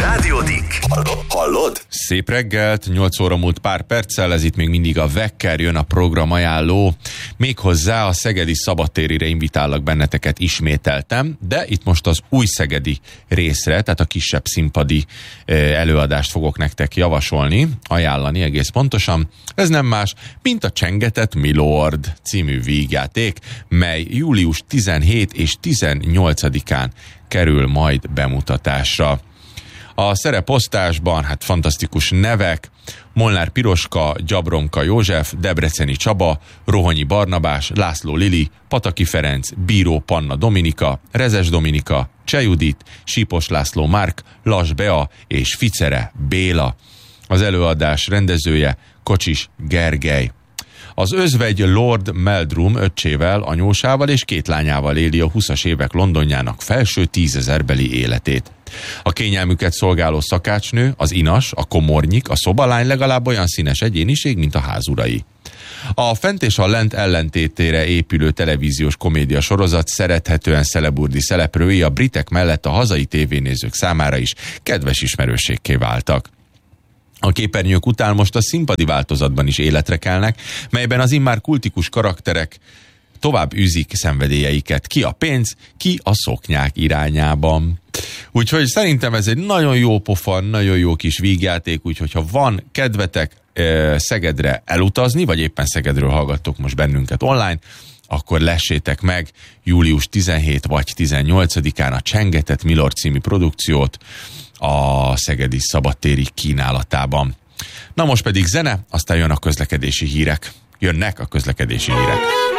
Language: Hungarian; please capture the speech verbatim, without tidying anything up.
Rádiódik. Hallod? Hallod? Szép reggelt, nyolc óra múlt pár perccel, ez itt még mindig a Wecker, jön a program ajánló. Méghozzá a szegedi szabadtérire invitállak benneteket ismételtem, de itt most az új szegedi részre, tehát a kisebb színpadi előadást fogok nektek javasolni, ajánlani egész pontosan. Ez nem más, mint a Csengetett Milord című vígjáték, mely július tizenhetedikén és tizennyolcadikán kerül majd bemutatásra. A szereposztásban hát fantasztikus nevek: Molnár Piroska, Gyabronka József, Debreceni Csaba, Rohonyi Barnabás, László Lili, Pataki Ferenc, Bíró Panna Dominika, Rezes Dominika, Cseh Judit, Sípos László Márk, Lass Bea és Ficere Béla. Az előadás rendezője Kocsis Gergely. Az özvegy Lord Meldrum öccsével, anyósával és két lányával éli a huszas évek Londonjának felső tízezerbeli életét. A kényelmüket szolgáló szakácsnő, az inas, a komornyik, a szobalány legalább olyan színes egyéniség, mint a házurai. A fent és a lent ellentétére épülő televíziós komédia sorozat szerethetően szeleburdi szereplői a britek mellett a hazai tévénézők számára is kedves ismerősségké váltak. A képernyők után most a színpadi változatban is életre kelnek, melyben az immár kultikus karakterek tovább űzik szenvedélyeiket, ki a pénz, ki a szoknyák irányában. Úgyhogy szerintem ez egy nagyon jó pofa, nagyon jó kis vígjáték, úgyhogy ha van kedvetek e, Szegedre elutazni, vagy éppen Szegedről hallgattok most bennünket online, akkor lessétek meg július tizenhetedikén vagy tizennyolcadikán a Csengetett Milord című produkciót a szegedi szabadtéri kínálatában. Na most pedig zene, aztán jön a közlekedési hírek. Jönnek a közlekedési hírek.